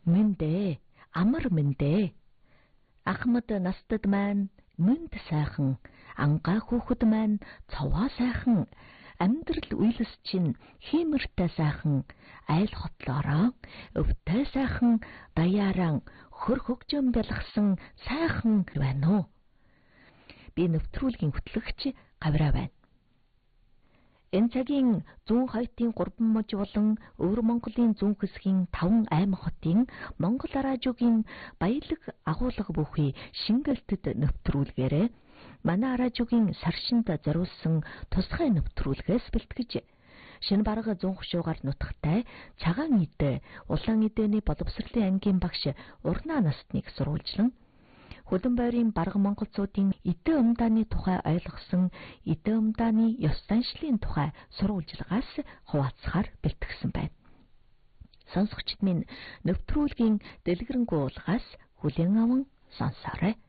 Мэндэ, амар мэндэ. Ахмад настад маань мэнд сайхан, ангаа хүүхэд маань цовоо сайхан, амьдрал үйлс чинь хиймэртэй сайхан, айл хотлоороо өвтэй сайхан, даяаран хөр хөгжөм бялгсан сайхан байна уу? Би нэвтрүүлгийн хөтлөгч Гавраа байна. Энэ цагийн зүүн хойдын 3 муж болон өвөр Монголын зүүн хэсгийн 5 аймаг хотын Монгол араажуугийн баялаг агуулга бүхий шингэлтэд нэвтрүүлгээрээ манай араажуугийн саршинд зориулсан тусгай нэвтрүүлгээс бэлтгэж шинэ бараг зүүн хушуугаар нутагтай цагаан идэ улаан идэний боловсролын ангийн багш Урнаа настныг сурвалжлан Хөдөн байрын бараг монголчуудын идэ умдааны тухай ойлгосон идэ умдааны ёс заншлын тухай сурвалжлагаас хуваалцахаар бэлтгэсэн байна. Сонсогчид минь нэвтрүүлгийн дэлгэрэнгүй уулгаас хүлээн аван сонсоорой.